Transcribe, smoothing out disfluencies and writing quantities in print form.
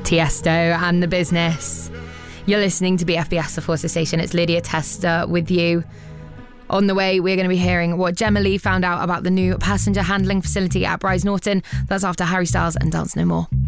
Tiesto and The Business. You're listening to BFBS, the Forces Station. It's Lydia Tester with you. On the way, we're going to be hearing what Gemma Lee found out about the new passenger handling facility at Brize Norton. That's after Harry Styles and Dance No More.